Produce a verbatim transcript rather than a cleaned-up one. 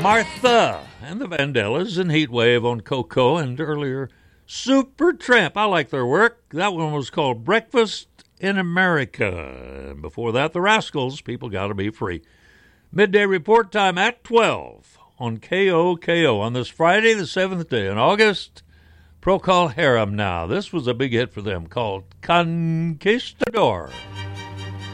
Martha and the Vandellas and Heatwave on Coco, and earlier Supertramp. I like their work. That one was called Breakfast in America. And before that, the Rascals, People Gotta Be Free. Midday report time at twelve on K O K O on this Friday, the seventh day in August. Procol Harum now. This was a big hit for them called Conquistador.